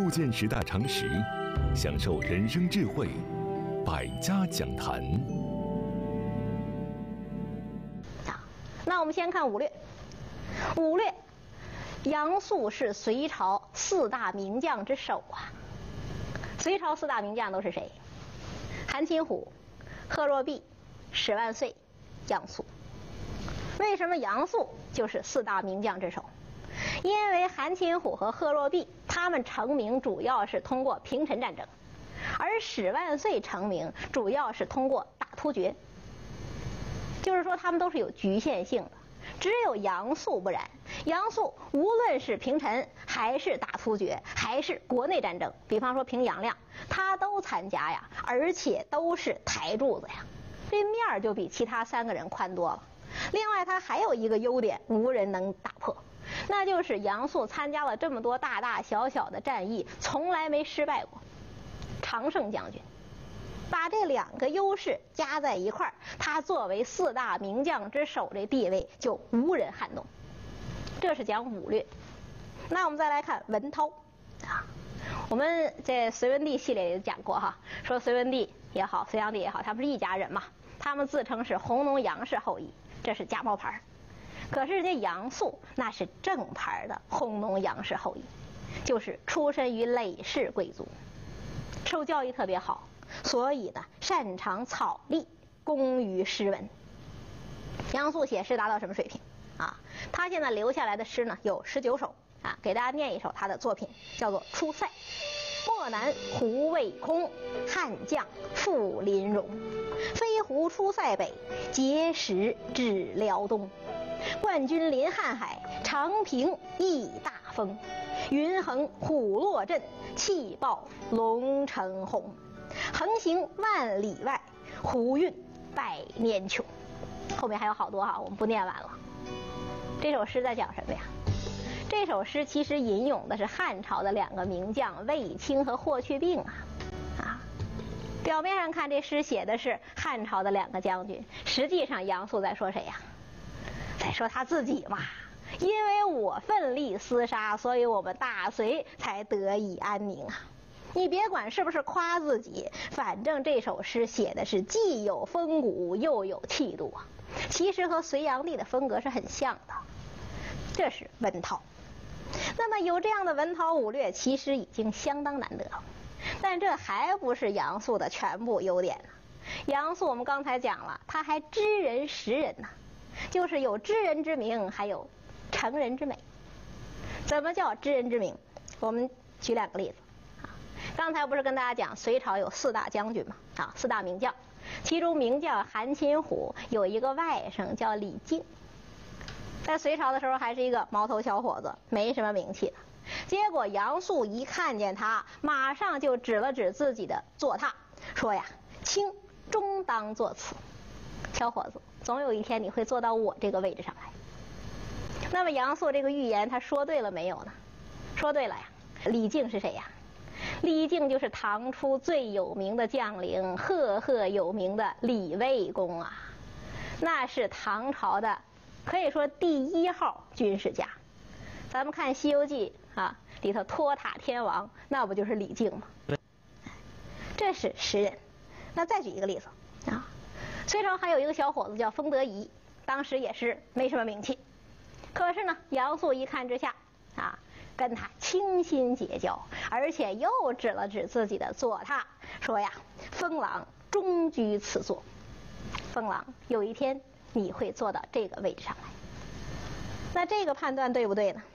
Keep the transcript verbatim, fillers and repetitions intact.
构建十大常识，享受人生智慧，百家讲坛。 好，那我们先看武略。武略，杨素是隋朝四大名将之首啊。隋朝四大名将都是谁？韩擒虎、贺若弼、史万岁、杨素。为什么杨素就是四大名将之首？因为韩擒虎和贺若弼他们成名主要是通过平陈战争，而史万岁成名主要是通过大突厥。就是说他们都是有局限性的，只有杨素不然。杨素无论是平陈还是大突厥还是国内战争，比方说平杨亮，他都参加呀，而且都是台柱子呀，这面儿就比其他三个人宽多了。另外他还有一个优点无人能打破，那就是杨素参加了这么多大大小小的战役，从来没失败过，常胜将军。把这两个优势加在一块儿，他作为四大名将之首的地位就无人撼动。这是讲武略。那我们再来看文韬啊，我们在隋文帝系列里讲过哈，说隋文帝也好，隋炀帝也好，他们是一家人嘛，他们自称是弘农杨氏后裔，这是假冒牌。可是人家杨素那是正牌的弘农杨氏后裔，就是出身于累世贵族，受教育特别好，所以呢擅长草隶，工于诗文。杨素写诗达到什么水平啊？他现在留下来的诗呢有十九首啊，给大家念一首他的作品，叫做《出塞》。漠南胡渭空，汉将复临戎。飞狐出塞北，碣石至辽东。冠军临瀚海，长平翼大风。云横虎落阵，气爆龙城轰。横行万里外，胡运百年穷。后面还有好多哈，我们不念完了。这首诗在讲什么呀？这首诗其实引用的是汉朝的两个名将卫青和霍去病啊啊！表面上看这诗写的是汉朝的两个将军，实际上杨素在说谁呀？在说他自己嘛。因为我奋力厮杀，所以我们大隋才得以安宁啊！你别管是不是夸自己，反正这首诗写的是既有风骨又有气度啊，其实和隋炀帝的风格是很像的。这是文韬。那么有这样的文韬武略其实已经相当难得了，但这还不是杨素的全部优点呢。杨素我们刚才讲了，他还知人识人呢，就是有知人之明，还有成人之美。怎么叫知人之明？我们举两个例子啊。刚才不是跟大家讲隋朝有四大将军嘛啊，四大名将，其中名将韩擒虎有一个外甥叫李靖，在隋朝的时候还是一个毛头小伙子，没什么名气的。结果杨素一看见他，马上就指了指自己的坐榻，说呀：“卿终当坐此。小伙子，总有一天你会坐到我这个位置上来。”那么杨素这个预言他说对了没有呢？说对了呀。李靖是谁呀？李靖就是唐初最有名的将领，赫赫有名的李卫公啊，那是唐朝的可以说第一号军事家。咱们看《西游记》啊，里头托塔天王，那不就是李靖吗？这是识人。那再举一个例子啊，隋朝还有一个小伙子叫封德仪，当时也是没什么名气，可是呢，杨素一看之下啊，跟他倾心结交，而且又指了指自己的坐榻，说呀：“封郎终居此座。封郎，有一天你会坐到这个位置上来。”那这个判断对不对呢？